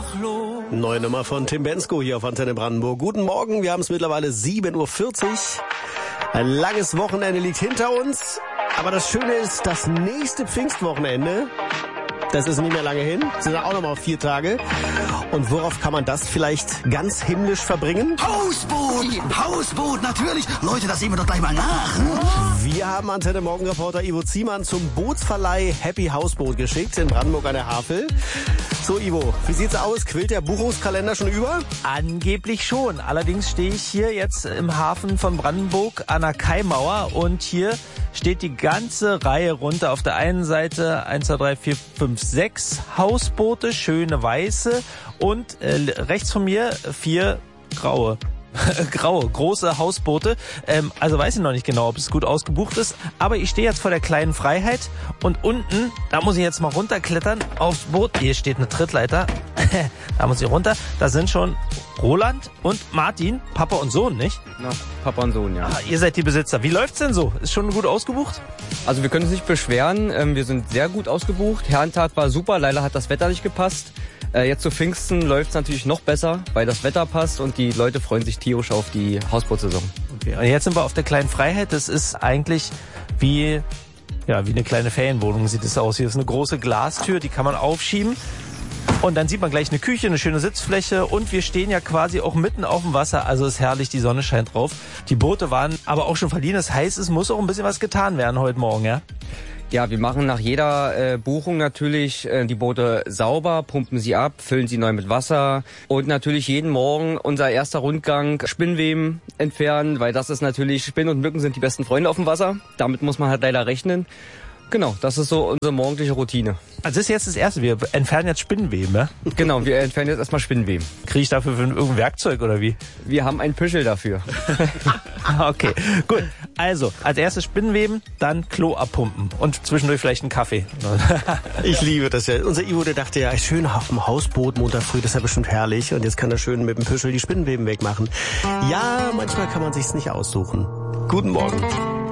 noch los? Neue Nummer von Tim Bensko hier auf Antenne Brandenburg. Guten Morgen, wir haben es mittlerweile 7.40 Uhr. Ein langes Wochenende liegt hinter uns. Aber das Schöne ist, das nächste Pfingstwochenende, das ist nicht mehr lange hin, sind auch nochmal 4 Tage. Und worauf kann man das vielleicht ganz himmlisch verbringen? Hausboot, natürlich. Leute, das sehen wir doch gleich mal nach. Wir haben Antenne Morgenreporter Ivo Ziemann zum Bootsverleih Happy Hausboot geschickt in Brandenburg an der Havel. So Ivo, wie sieht's aus? Quillt der Buchungskalender schon über? Angeblich schon. Allerdings stehe ich hier jetzt im Hafen von Brandenburg an der Kaimauer und hier steht die ganze Reihe runter. Auf der einen Seite 1, 2, 3, 4, 5, 6 Hausboote, schöne weiße und rechts von mir 4 graue, große Hausboote. Also weiß ich noch nicht genau, ob es gut ausgebucht ist. Aber ich stehe jetzt vor der kleinen Freiheit und unten, da muss ich jetzt mal runterklettern aufs Boot. Hier steht eine Trittleiter. Da muss ich runter. Da sind schon Roland und Martin, Papa und Sohn, nicht? Na, Papa und Sohn, ja. Ah, ihr seid die Besitzer. Wie läuft's denn so? Ist schon gut ausgebucht? Also wir können uns nicht beschweren. Wir sind sehr gut ausgebucht. Herrentag war super. Leider hat das Wetter nicht gepasst. Jetzt zu Pfingsten läuft's natürlich noch besser, weil das Wetter passt und die Leute freuen sich tierisch auf die Hausbootsaison. Okay. Und jetzt sind wir auf der kleinen Freiheit. Das ist eigentlich wie eine kleine Ferienwohnung sieht es aus. Hier ist eine große Glastür, die kann man aufschieben. Und dann sieht man gleich eine Küche, eine schöne Sitzfläche und wir stehen ja quasi auch mitten auf dem Wasser. Also ist herrlich, die Sonne scheint drauf. Die Boote waren aber auch schon verliehen. Das heißt, es muss auch ein bisschen was getan werden heute Morgen, ja? Ja, wir machen nach jeder Buchung natürlich die Boote sauber, pumpen sie ab, füllen sie neu mit Wasser und natürlich jeden Morgen unser erster Rundgang Spinnweben entfernen, weil das ist natürlich, Spinnen und Mücken sind die besten Freunde auf dem Wasser. Damit muss man halt leider rechnen. Genau, das ist so unsere morgendliche Routine. Also das ist jetzt das Erste, wir entfernen jetzt Spinnenweben, ja? Genau, wir entfernen jetzt erstmal Spinnenweben. Kriege ich dafür irgendein Werkzeug oder wie? Wir haben einen Püschel dafür. Okay, gut. Also, als erstes Spinnenweben, dann Klo abpumpen und zwischendurch vielleicht einen Kaffee. Ich liebe das ja. Unser Ivo, der dachte ja, schön auf dem Hausboot Montag früh, das ist ja bestimmt herrlich. Und jetzt kann er schön mit dem Püschel die Spinnenweben wegmachen. Ja, manchmal kann man sich's nicht aussuchen. Guten Morgen.